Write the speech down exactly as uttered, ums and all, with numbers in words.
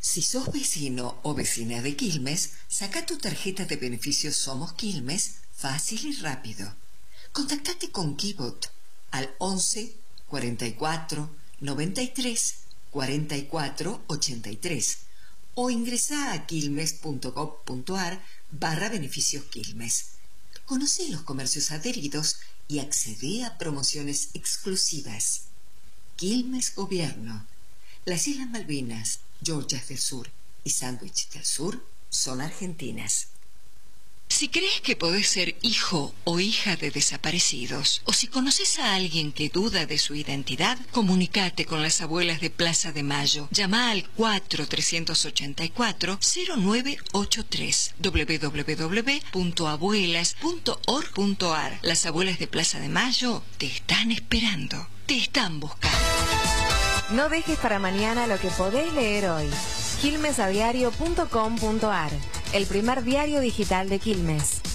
Si sos vecino o vecina de Quilmes, saca tu tarjeta de beneficios Somos Quilmes fácil y rápido. Contactate con Kibot al once, cuarenta y cuatro, noventa y tres, cuarenta y cuatro, ochenta y tres o ingresa a quilmes.gov.ar barra beneficios Quilmes. Conoce los comercios adheridos y accede a promociones exclusivas. Quilmes Gobierno. Las Islas Malvinas, Georgias del Sur y Sandwich del Sur son argentinas. Si crees que podés ser hijo o hija de desaparecidos, o si conoces a alguien que duda de su identidad, comunicate con las abuelas de Plaza de Mayo. Llama al cuatro tres ocho cuatro, cero nueve ocho tres, doble u doble u doble u punto abuelas punto org punto ar. Las abuelas de Plaza de Mayo te están esperando, te están buscando. No dejes para mañana lo que podés leer hoy. quilmes a diario punto com punto ar, el primer diario digital de Quilmes.